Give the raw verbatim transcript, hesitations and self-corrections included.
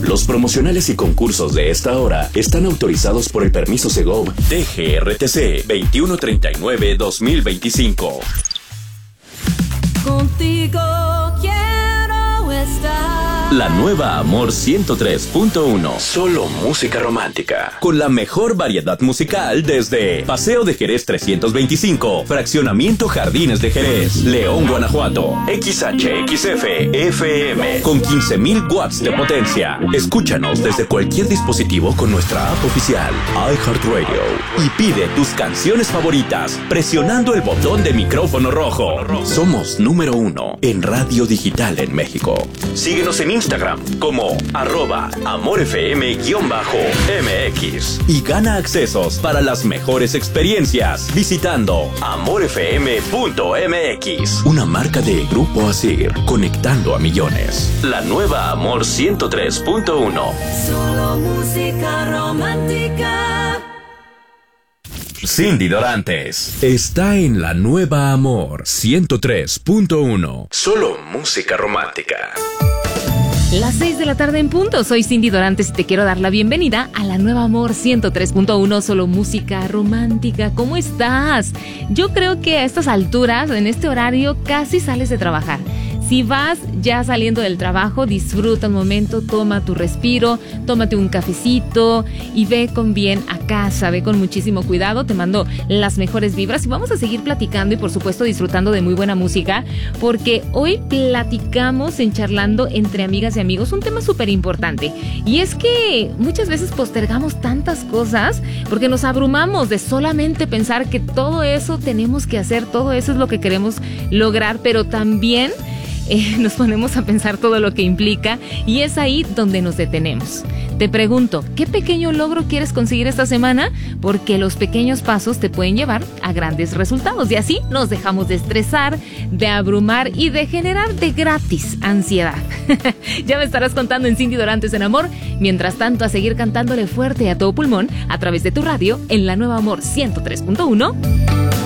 Los promocionales y concursos de esta hora están autorizados por el permiso Segov D G R T C veintiuno treinta y nueve dos mil veinticinco. Contigo quiero estar. La nueva Amor ciento tres punto uno. Solo música romántica. Con la mejor variedad musical desde Paseo de Jerez trescientos veinticinco, Fraccionamiento Jardines de Jerez, León, Guanajuato. X H X F F M con quince mil watts de potencia. Escúchanos desde cualquier dispositivo con nuestra app oficial iHeartRadio y pide tus canciones favoritas presionando el botón de micrófono rojo. Somos número uno en radio digital en México. Síguenos en Instagram como arroba amorfm-mx y gana accesos para las mejores experiencias visitando amorfm punto m x. Una marca de Grupo Asir, conectando a millones. La nueva Amor ciento tres punto uno. Solo música romántica. Cindy Dorantes está en la nueva Amor ciento tres punto uno. Solo música romántica. Las seis de la tarde en punto. Soy Cindy Dorantes y te quiero dar la bienvenida a la nueva Amor ciento tres punto uno, solo música romántica. ¿Cómo estás? Yo creo que a estas alturas, en este horario, casi sales de trabajar. Si vas ya saliendo del trabajo, disfruta un momento, toma tu respiro, tómate un cafecito y ve con bien a casa, ve con muchísimo cuidado. Te mando las mejores vibras y vamos a seguir platicando y por supuesto disfrutando de muy buena música, porque hoy platicamos en Charlando entre amigas y amigos un tema súper importante, y es que muchas veces postergamos tantas cosas porque nos abrumamos de solamente pensar que todo eso tenemos que hacer, todo eso es lo que queremos lograr, pero también Eh, nos ponemos a pensar todo lo que implica y es ahí donde nos detenemos. Te pregunto, ¿qué pequeño logro quieres conseguir esta semana? Porque los pequeños pasos te pueden llevar a grandes resultados y así nos dejamos de estresar, de abrumar y de generar de gratis ansiedad. Ya me estarás contando en Cindy Dorantes en Amor. Mientras tanto, a seguir cantándole fuerte a todo pulmón a través de tu radio en la nueva Amor ciento tres punto uno.